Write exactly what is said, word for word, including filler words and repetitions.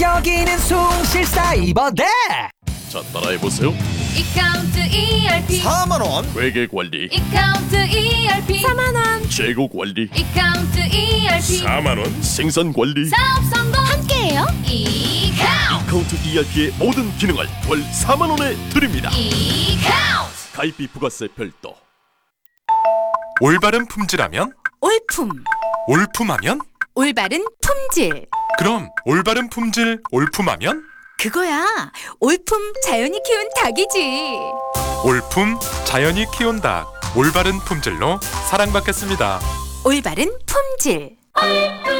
여기는 숭실사이버대. 자, 따라해보세요. 이카운트 이알피 사만 원. 회계관리, 이카운트 이알피 사만 원 재고관리, 이카운트 이알피 사만 원. 생산관리, 사업 성공 함께해요. 이카운트 카운트 이알피의 모든 기능을 월 사만 원에 드립니다. 이카운트 가입비 부가세 별도. 올바른 품질하면? 올품, 올품하면? 올바른 품질. 그럼 올바른 품질 올품하면? 그거야. 올품 자연이 키운 닭이지. 올품 자연이 키운 닭 올바른 품질로 사랑받겠습니다. 올바른 품질. 올품